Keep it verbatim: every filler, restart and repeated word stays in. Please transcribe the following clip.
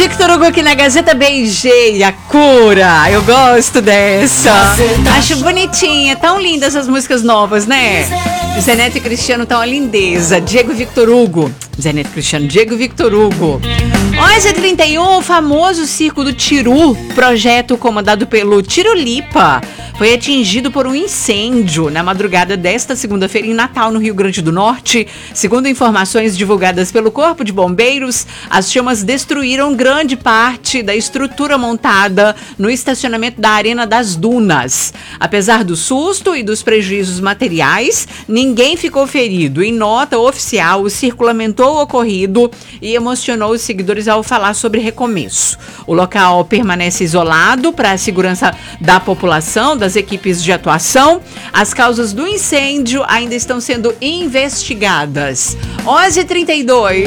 Victor Hugo aqui na Gazeta Beijei a cura. Eu gosto dessa. Acho bonitinha, tão lindas essas músicas novas, né? Zé Neto e Cristiano estão uma lindeza. Diego Victor Hugo. Zé Neto e Cristiano, Diego Victor Hugo. onze e trinta e um, o famoso Circo do Tiru, projeto comandado pelo Tirulipa, foi atingido por um incêndio na madrugada desta segunda-feira em Natal, no Rio Grande do Norte. Segundo informações divulgadas pelo Corpo de Bombeiros, as chamas destruíram grande parte da estrutura montada no estacionamento da Arena das Dunas. Apesar do susto e dos prejuízos materiais, ninguém ficou ferido. Em nota oficial, o circo lamentou o ocorrido e emocionou os seguidores ao falar sobre recomeço. O local permanece isolado para a segurança da população, das equipes de atuação. As causas do incêndio ainda estão sendo investigadas. onze e trinta e dois.